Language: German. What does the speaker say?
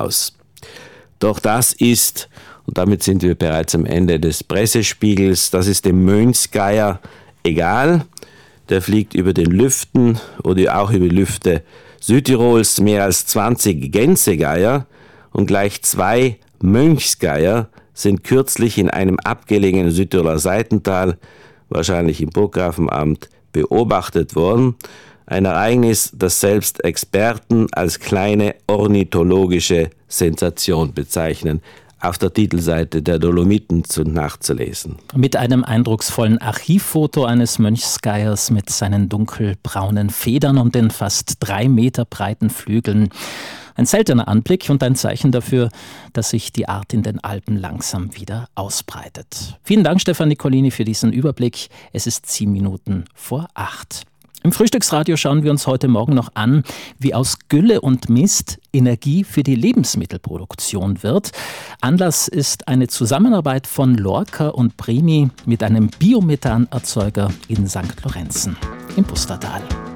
aus. Doch das ist, und damit sind wir bereits am Ende des Pressespiegels, das ist dem Mönchsgeier egal. Der fliegt über den Lüften oder auch über die Lüfte Südtirols mehr als 20 Gänsegeier und gleich 2 Mönchsgeier sind kürzlich in einem abgelegenen Südtiroler Seitental, wahrscheinlich im Burggrafenamt, beobachtet worden. Ein Ereignis, das selbst Experten als kleine ornithologische Sensation bezeichnen. Auf der Titelseite der Dolomiten nachzulesen. Mit einem eindrucksvollen Archivfoto eines Mönchsgeiers mit seinen dunkelbraunen Federn und den fast 3 Meter breiten Flügeln. Ein seltener Anblick und ein Zeichen dafür, dass sich die Art in den Alpen langsam wieder ausbreitet. Vielen Dank, Stefan Nicolini, für diesen Überblick. Es ist 7 Minuten vor 8. Im Frühstücksradio schauen wir uns heute Morgen noch an, wie aus Gülle und Mist Energie für die Lebensmittelproduktion wird. Anlass ist eine Zusammenarbeit von Lorca und Primi mit einem Biomethananerzeuger in St. Lorenzen im Pustertal.